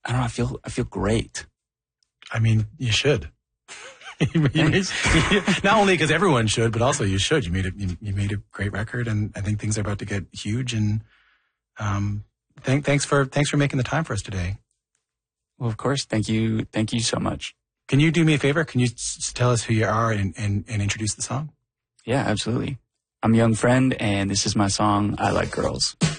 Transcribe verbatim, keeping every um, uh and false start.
I don't know, I feel, I feel great. I mean, you should. you made, not only because everyone should, but also you should. You made it. You, you made a great record, and I think things are about to get huge. And um, th- thanks for thanks for making the time for us today. Well, of course, thank you, thank you so much. Can you do me a favor? Can you s- tell us who you are and, and, and introduce the song? Yeah, absolutely. I'm Young Friend, and this is my song, I Like Girls.